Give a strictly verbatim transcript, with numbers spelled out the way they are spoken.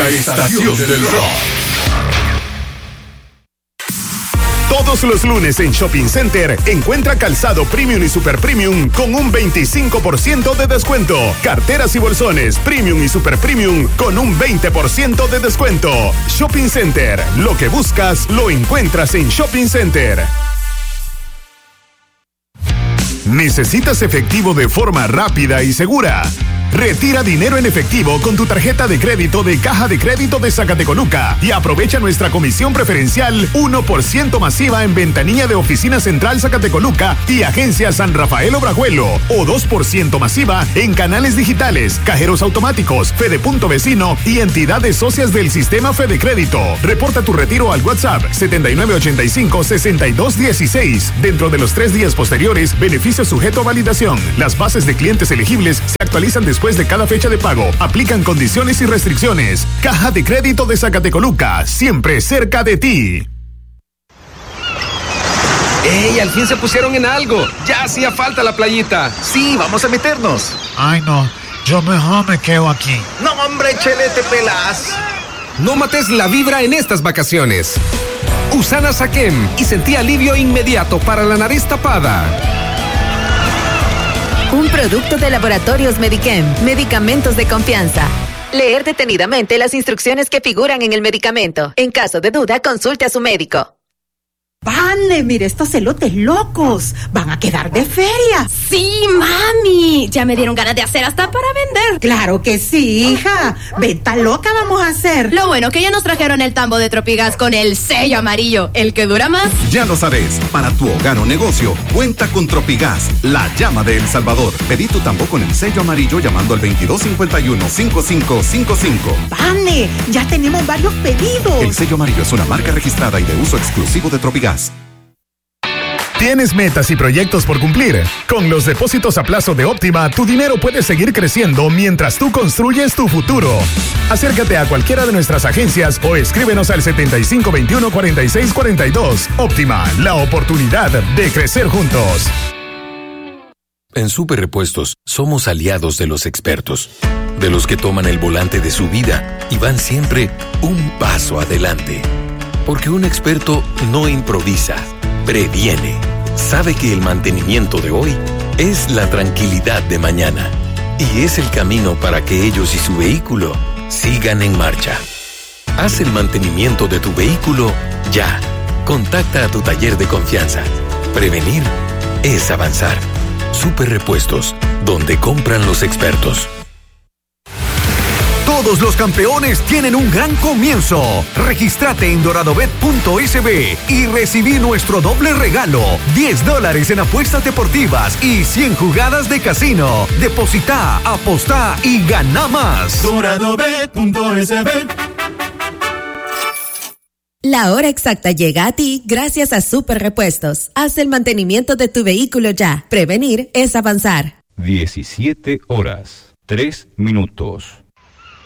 La estación del rock. Todos los lunes en Shopping Center encuentra calzado premium y super premium con un veinticinco por ciento de descuento. Carteras y bolsones premium y super premium con un veinte por ciento de descuento. Shopping Center, lo que buscas lo encuentras en Shopping Center. ¿Necesitas efectivo de forma rápida y segura? Retira dinero en efectivo con tu tarjeta de crédito de Caja de Crédito de Zacatecoluca y aprovecha nuestra comisión preferencial uno por ciento masiva en ventanilla de Oficina Central Zacatecoluca y Agencia San Rafael Obrajuelo, o dos por ciento masiva en canales digitales, cajeros automáticos, Fede Punto Vecino y entidades socias del sistema Fede Crédito. Reporta tu retiro al WhatsApp setenta y nueve ochenta y cinco sesenta y dos dieciséis. Dentro de los tres días posteriores, beneficio sujeto a validación. Las bases de clientes elegibles se actualizan después de cada fecha de pago. Aplican condiciones y restricciones. Caja de Crédito de Zacatecoluca, siempre cerca de ti. ¡Ey! Al fin se pusieron en algo. Ya hacía falta la playita. Sí, vamos a meternos. Ay, no. Yo mejor me quedo aquí. No, hombre, Chele, te pelas. No mates la vibra en estas vacaciones. Usana Saquem y sentí alivio inmediato para la nariz tapada. Un producto de Laboratorios Medichem, medicamentos de confianza. Leer detenidamente las instrucciones que figuran en el medicamento. En caso de duda, consulte a su médico. ¡Vane! Mire estos elotes locos. Van a quedar de feria. ¡Sí, mami! Ya me dieron ganas de hacer hasta para vender. ¡Claro que sí, hija! ¡Venta loca vamos a hacer! Lo bueno que ya nos trajeron el tambo de Tropigas con el sello amarillo, el que dura más. Ya lo sabes, para tu hogar o negocio, cuenta con Tropigas, la llama de El Salvador. Pedí tu tambo con el sello amarillo llamando al veintidós cincuenta y uno, cincuenta y cinco cincuenta y cinco. ¡Vane! Ya tenemos varios pedidos. El sello amarillo es una marca registrada y de uso exclusivo de Tropigas. ¿Tienes metas y proyectos por cumplir? Con los depósitos a plazo de Óptima, tu dinero puede seguir creciendo mientras tú construyes tu futuro. Acércate a cualquiera de nuestras agencias o escríbenos al setenta y cinco veintiuno cuarenta y seis cuarenta y dos. Óptima, la oportunidad de crecer juntos. En Super Repuestos somos aliados de los expertos, de los que toman el volante de su vida y van siempre un paso adelante. Porque un experto no improvisa, previene. Sabe que el mantenimiento de hoy es la tranquilidad de mañana. Y es el camino para que ellos y su vehículo sigan en marcha. Haz el mantenimiento de tu vehículo ya. Contacta a tu taller de confianza. Prevenir es avanzar. Super Repuestos, donde compran los expertos. Todos los campeones tienen un gran comienzo. Regístrate en doradobet punto es be y recibí nuestro doble regalo. diez dólares en apuestas deportivas y cien jugadas de casino. Deposita, apostá y gana más. doradobet punto es be. La hora exacta llega a ti gracias a Super Repuestos. Haz el mantenimiento de tu vehículo ya. Prevenir es avanzar. diecisiete horas, tres minutos.